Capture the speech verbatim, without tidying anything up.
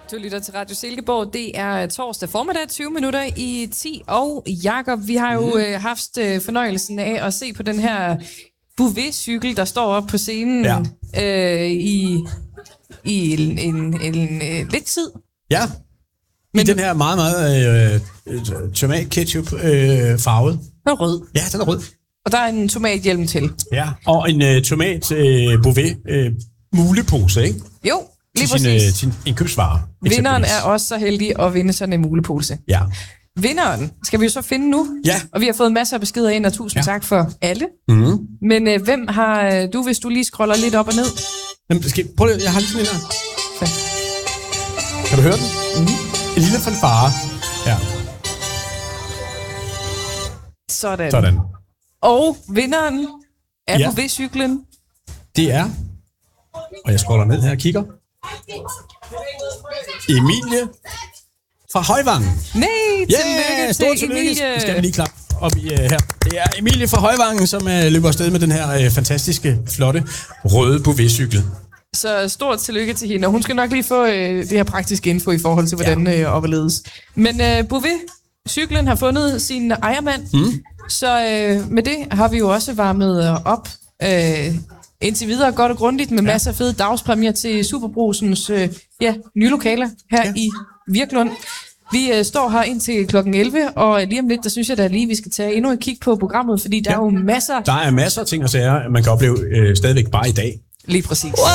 Du lytter til Radio Silkeborg. Det er torsdag formiddag, tyve minutter i ti. Og Jakob, vi har jo mm. øh, haft øh, fornøjelsen af at se på den her Bouvet-cykel, der står op på scenen ja. øh, i, i en, en, en, en lidt tid. Ja, i Men, den her meget, meget øh, tomat-ketchup øh, farvet. Den er rød. Ja, den er rød. Og der er en tomathjelm til. Ja, og en øh, tomat øh, Bouvet øh, mulepose, ikke? Jo. Lige til sin, øh, sin indkøbsvare. Vinderen er også så heldig at vinde sådan en mulepose. Ja. Vinderen skal vi jo så finde nu. Ja. Og vi har fået masser af beskeder ind, og tusind ja. tak for alle. Mm-hmm. Men øh, hvem har du, hvis du lige scroller lidt op og ned? Jamen, skal, prøv lige, jeg har lige sådan en her. Okay. Kan du høre den? Mm-hmm. En lille fanfare. Ja. Sådan. Sådan. Og vinderen er ja. Bouvet-cyklen. Det er, og jeg scroller ned her og kigger, Emilie fra Højvangen. Nej, yeah, tillykke til Emilie. Vi skal lige klappe op i uh, her. Det er Emilie fra Højvangen, som uh, løber afsted med den her uh, fantastiske, flotte, røde Bouvet-cykel. Så stort tillykke til hende, og hun skal nok lige få uh, det her praktiske info i forhold til, hvordan ja. uh, opledes. Men uh, Bouvet-cyklen har fundet sin ejermand, mm. så uh, med det har vi jo også varmet uh, op uh, indtil videre godt og grundigt med ja. masser af fede dagspræmier til Superbrusens øh, ja, nye lokaler her ja. i Virklund. Vi øh, står her indtil klokken elleve, og lige om lidt, der synes jeg da lige, vi skal tage endnu et kig på programmet, fordi der ja. er jo masser... Der er masser af ting og sager, man kan opleve øh, stadigvæk bare i dag. Lige præcis.